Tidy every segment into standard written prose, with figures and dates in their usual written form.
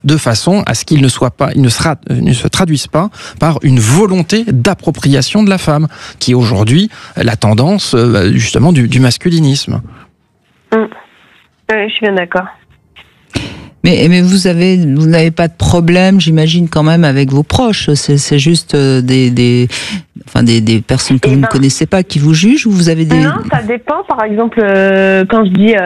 de façon à ce qu'il ne se traduise pas par une volonté d'appropriation de la femme, qui est aujourd'hui la tendance justement du masculinisme. Je suis bien d'accord. Mais vous n'avez pas de problème, j'imagine, quand même avec vos proches. C'est juste des personnes que vous ne connaissez pas qui vous jugent, ou vous avez des... Non, ça dépend. Par exemple, quand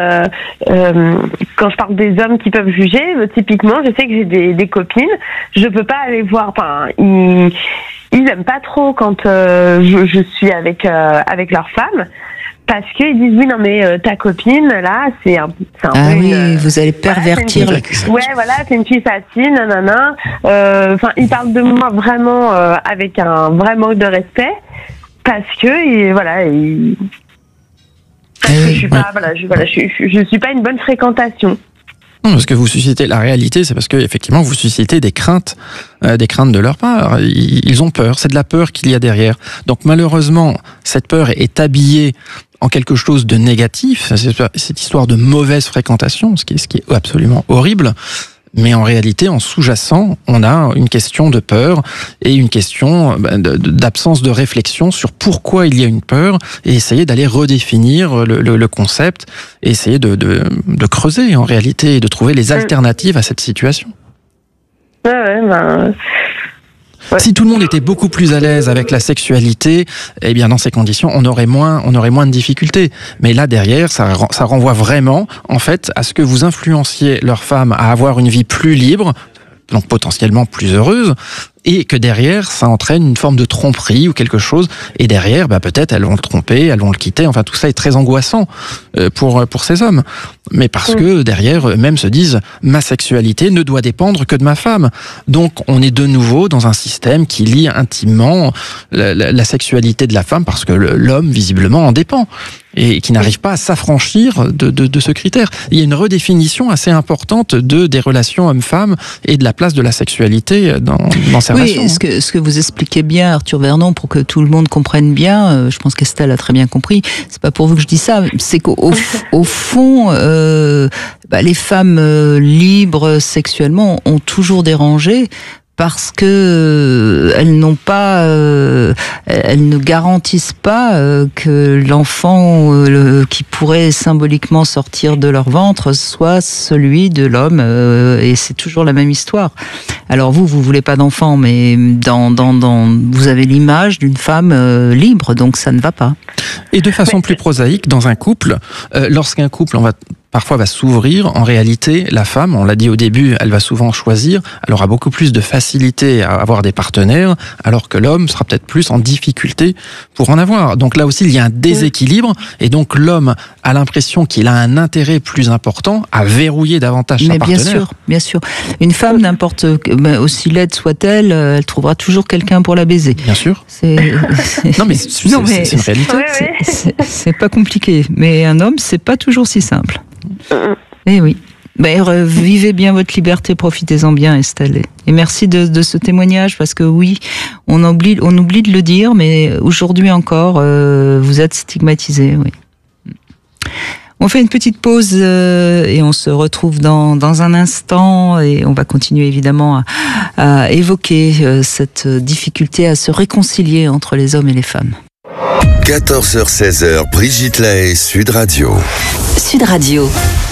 je parle des hommes qui peuvent juger, typiquement, je sais que j'ai des copines, je peux pas aller voir. Enfin, ils aiment pas trop quand je suis avec leur femme. Parce qu'ils disent oui, non mais ta copine là c'est un peu vous allez pervertir. C'est une fille facile, nanana. Enfin, ils parlent de moi vraiment avec un vrai manque de respect parce que je suis pas une bonne fréquentation. Non, parce que vous suscitez la réalité, c'est parce que effectivement vous suscitez des craintes de leur part. Ils ont peur, c'est de la peur qu'il y a derrière. Donc malheureusement, cette peur est habillée en quelque chose de négatif, cette histoire de mauvaise fréquentation, ce qui est absolument horrible. Mais en réalité, en sous-jacent, on a une question de peur et une question d'absence de réflexion sur pourquoi il y a une peur, et essayer d'aller redéfinir le concept, et essayer de creuser en réalité et de trouver les alternatives à cette situation. Ouais. Si tout le monde était beaucoup plus à l'aise avec la sexualité, eh bien dans ces conditions, on aurait moins de difficultés. Mais là derrière, ça renvoie vraiment en fait à ce que vous influenciez leur femme à avoir une vie plus libre, donc potentiellement plus heureuse, et que derrière, ça entraîne une forme de tromperie ou quelque chose, et derrière, peut-être elles vont le tromper, elles vont le quitter, enfin tout ça est très angoissant pour ces hommes. Mais parce que derrière, eux-mêmes se disent, ma sexualité ne doit dépendre que de ma femme. Donc on est de nouveau dans un système qui lie intimement la sexualité de la femme, parce que l'homme visiblement en dépend, et qui n'arrive pas à s'affranchir de ce critère. Il y a une redéfinition assez importante des relations hommes-femmes et de la place de la sexualité dans ces relations. Oui, ce que vous expliquez bien, Arthur Vernon, pour que tout le monde comprenne bien, je pense qu'Estelle a très bien compris, c'est pas pour vous que je dis ça, c'est qu'au fond, les femmes libres sexuellement ont toujours dérangé, parce que elles ne garantissent pas que l'enfant qui pourrait symboliquement sortir de leur ventre soit celui de l'homme, et c'est toujours la même histoire. Alors vous voulez pas d'enfant, mais vous avez l'image d'une femme libre, donc ça ne va pas. Et de façon plus prosaïque, dans un couple, lorsqu'un couple parfois va s'ouvrir, en réalité, la femme, on l'a dit au début, elle va souvent choisir, elle aura beaucoup plus de facilité à avoir des partenaires, alors que l'homme sera peut-être plus en difficulté pour en avoir. Donc là aussi, il y a un déséquilibre, et donc l'homme a l'impression qu'il a un intérêt plus important à verrouiller davantage sa partenaire. Bien sûr. Une femme, aussi laide soit-elle, elle trouvera toujours quelqu'un pour la baiser. Bien sûr. C'est une réalité. C'est pas compliqué. Mais un homme, c'est pas toujours si simple. Eh oui. Vivez bien votre liberté, profitez-en bien, Estelle. Et merci de ce témoignage, parce que oui, on oublie de le dire, mais aujourd'hui encore, vous êtes stigmatisés. Oui. On fait une petite pause et on se retrouve dans un instant, et on va continuer évidemment à évoquer cette difficulté à se réconcilier entre les hommes et les femmes. 14h-16h, Brigitte Lahaie, Sud Radio. Sud Radio.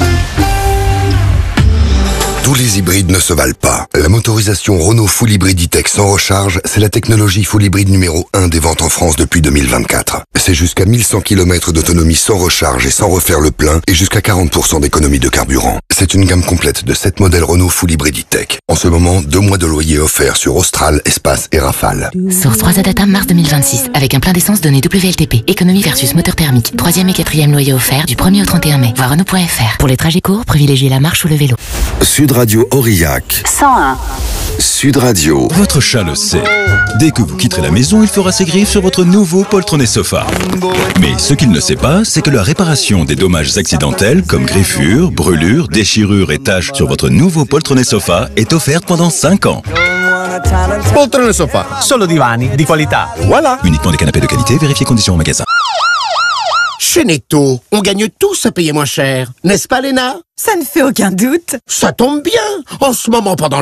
Tous les hybrides ne se valent pas. La motorisation Renault Full Hybrid E-Tech sans recharge, c'est la technologie Full Hybrid numéro 1 des ventes en France depuis 2024. C'est jusqu'à 1100 km d'autonomie sans recharge et sans refaire le plein, et jusqu'à 40% d'économie de carburant. C'est une gamme complète de 7 modèles Renault Full Hybrid E-Tech. En ce moment, 2 mois de loyer offerts sur Austral, Espace et Rafale. Source 3 Data mars 2026, avec un plein d'essence donné WLTP. Économie versus moteur thermique. 3e et 4e loyer offert du 1er au 31 mai. Voir Renault.fr. Pour les trajets courts, privilégiez la marche ou le vélo. Sud Radio Aurillac. 101. Sud Radio. Votre chat le sait. Dès que vous quitterez la maison, il fera ses griffes sur votre nouveau poltronné sofa. Mais ce qu'il ne sait pas, c'est que la réparation des dommages accidentels, comme griffures, brûlures, déchirures et taches sur votre nouveau poltronné sofa, est offerte pendant 5 ans. Poltrone sofa, solo divani di qualità. Voilà. Uniquement des canapés de qualité, vérifiez conditions en magasin. Chez Netto, on gagne tous à payer moins cher. N'est-ce pas, Léna? Ça ne fait aucun doute. Ça tombe bien. En ce moment, pendant